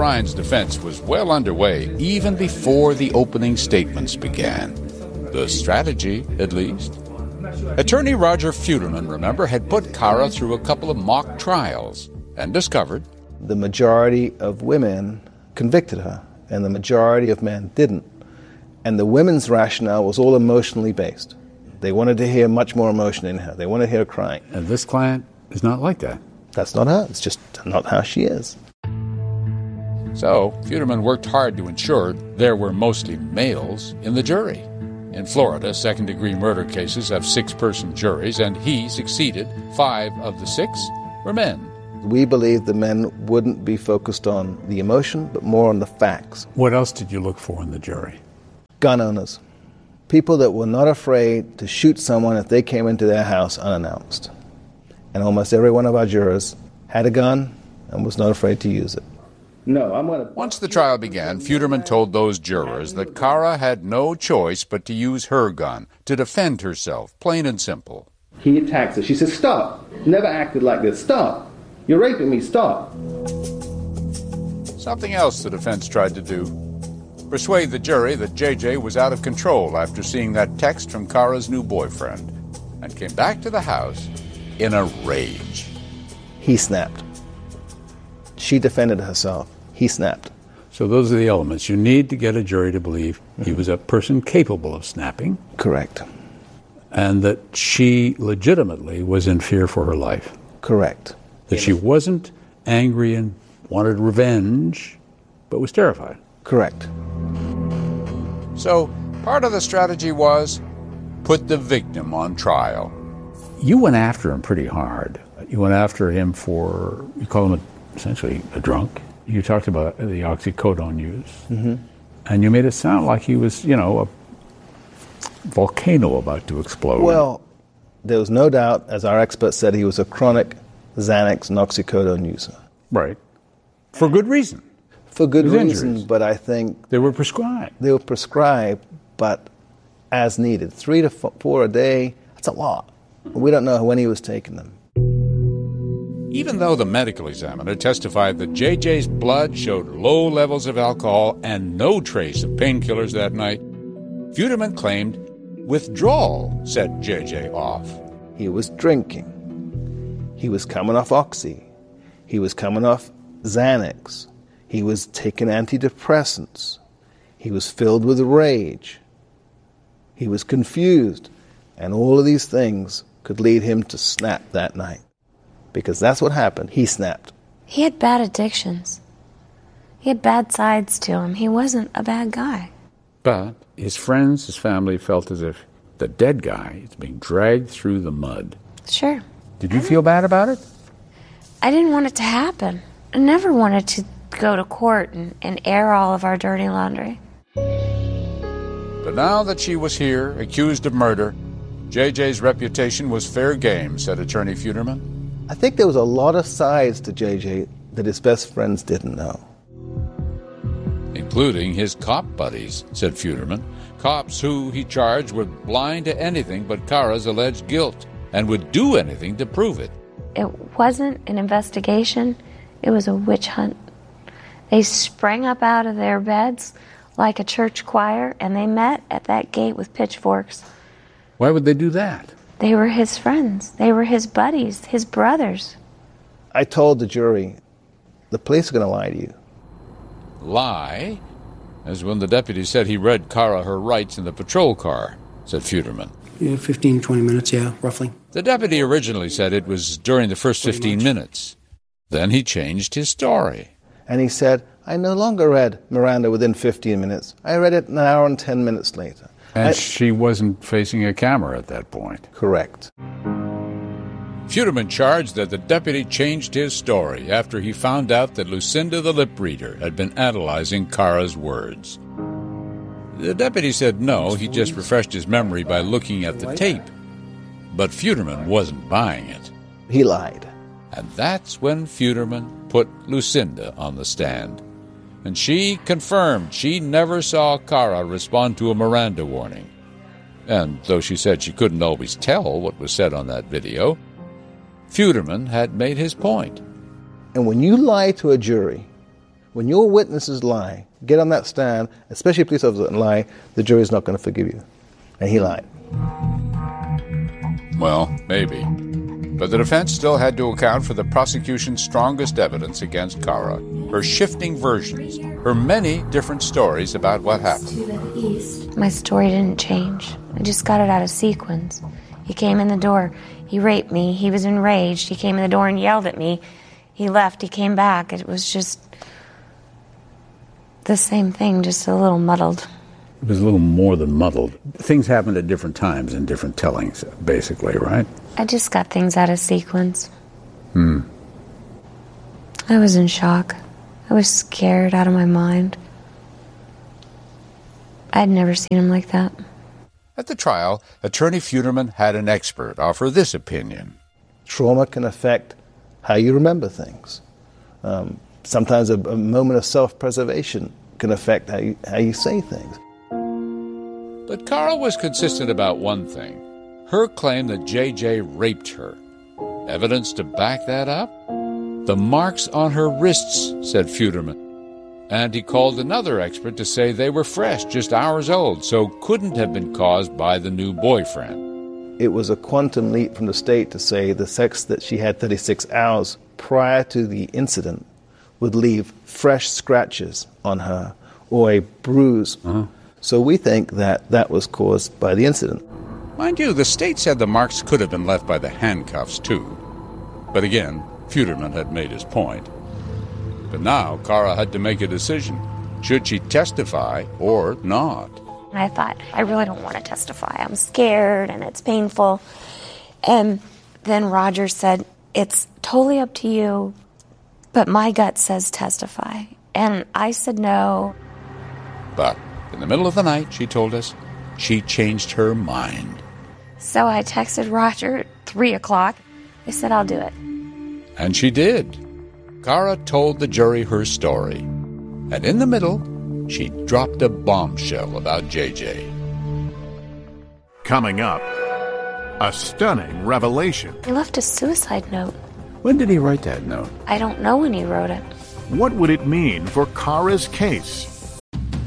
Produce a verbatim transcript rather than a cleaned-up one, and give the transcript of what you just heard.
Ryan's defense was well underway even before the opening statements began. The strategy, at least. Attorney Roger Fuderman, remember, had put Cara through a couple of mock trials and discovered the majority of women convicted her, and the majority of men didn't. And the women's rationale was all emotionally based. They wanted to hear much more emotion in her. They wanted to hear her crying. And this client is not like that. That's not her. It's just not how she is. So, Fuderman worked hard to ensure there were mostly males in the jury. In Florida, second-degree murder cases have six-person juries, and he succeeded. Five of the six were men. We believe the men wouldn't be focused on the emotion, but more on the facts. What else did you look for in the jury? Gun owners. People that were not afraid to shoot someone if they came into their house unannounced. And almost every one of our jurors had a gun and was not afraid to use it. No, I'm gonna... Once the trial began, Fuderman told those jurors that Cara had no choice but to use her gun to defend herself, plain and simple. He attacks her. She says, stop. Never acted like this. Stop. You're raping me. Stop. Something else the defense tried to do. Persuade the jury that J J was out of control after seeing that text from Cara's new boyfriend and came back to the house in a rage. He snapped. She defended herself. He snapped. So those are the elements. You need to get a jury to believe mm-hmm. he was a person capable of snapping. Correct. And that she legitimately was in fear for her life. Correct. That she wasn't angry and wanted revenge, but was terrified. Correct. So part of the strategy was put the victim on trial. You went after him pretty hard. You went after him for, you call him a, essentially a drunk. You talked about the oxycodone use. Mm-hmm. And you made it sound like he was, you know, a volcano about to explode. Well, there was no doubt, as our expert said, he was a chronic Xanax and oxycodone user. Right. For good reason. For good His reason, injuries. But I think... They were prescribed. They were prescribed, but as needed. Three to f- four a day, that's a lot. We don't know when he was taking them. Even though the medical examiner testified that J J's blood showed low levels of alcohol and no trace of painkillers that night, Fuderman claimed withdrawal set J J off. He was drinking. He was coming off Oxy. He was coming off Xanax. He was taking antidepressants. He was filled with rage. He was confused. And all of these things could lead him to snap that night. Because that's what happened. He snapped. He had bad addictions. He had bad sides to him. He wasn't a bad guy. But his friends, his family felt as if the dead guy is being dragged through the mud. Sure. Did you feel bad about it? I didn't want it to happen. I never wanted to go to court and, and air all of our dirty laundry. But now that she was here, accused of murder, J J's reputation was fair game, said Attorney Fuderman. I think there was a lot of sides to J J that his best friends didn't know. Including his cop buddies, said Fuderman. Cops who, he charged, were blind to anything but Cara's alleged guilt and would do anything to prove it. It wasn't an investigation. It was a witch hunt. They sprang up out of their beds like a church choir, and they met at that gate with pitchforks. Why would they do that? They were his friends. They were his buddies, his brothers. I told the jury, the police are going to lie to you. Lie? As when the deputy said he read Cara her rights in the patrol car, said Fuderman. Yeah, fifteen, twenty minutes, yeah, roughly. The deputy originally said it was during the first fifteen minutes. Then he changed his story. And he said, I no longer read Miranda within fifteen minutes. I read it an hour and ten minutes later. And I, she wasn't facing a camera at that point. Correct. Fuderman charged that the deputy changed his story after he found out that Lucinda the lip reader had been analyzing Cara's words. The deputy said no, he just refreshed his memory by looking at the tape. But Fuderman wasn't buying it. He lied. And that's when Fuderman put Lucinda on the stand. And she confirmed she never saw Cara respond to a Miranda warning. And though she said she couldn't always tell what was said on that video, Fuderman had made his point. And when you lie to a jury, When your witnesses lie, get on that stand, especially a police officer, and lie, the jury's not going to forgive you. And he lied. Well, maybe. But the defense still had to account for the prosecution's strongest evidence against Kara, her shifting versions, her many different stories about what happened. My story didn't change. I just got it out of sequence. He came in the door. He raped me. He was enraged. He came in the door and yelled at me. He left. He came back. It was just the same thing, just a little muddled. It was a little more than muddled. Things happened at different times in different tellings, basically, right? I just got things out of sequence. Hmm. I was in shock. I was scared out of my mind. I'd never seen him like that. At the trial, Attorney Futerman had an expert offer this opinion. Trauma can affect how you remember things. Um, sometimes a, a moment of self-preservation can affect how you, how you say things. But Kara was consistent about one thing, her claim that J J raped her. Evidence to back that up? The marks on her wrists, said Futerman. And he called another expert to say they were fresh, just hours old, so couldn't have been caused by the new boyfriend. It was a quantum leap from the state to say the sex that she had thirty-six hours prior to the incident would leave fresh scratches on her or a bruise. Uh-huh. So we think that that was caused by the incident. Mind you, the state said the marks could have been left by the handcuffs, too. But again, Futerman had made his point. But now Kara had to make a decision. Should she testify or not? I thought, I really don't want to testify. I'm scared and it's painful. And then Roger said, it's totally up to you, but my gut says testify. And I said no. But in the middle of the night, she told us, she changed her mind. So I texted Roger at three o'clock. I said, I'll do it. And she did. Kara told the jury her story. And in the middle, she dropped a bombshell about J J. Coming up, a stunning revelation. He left a suicide note. When did he write that note? I don't know when he wrote it. What would it mean for Kara's case?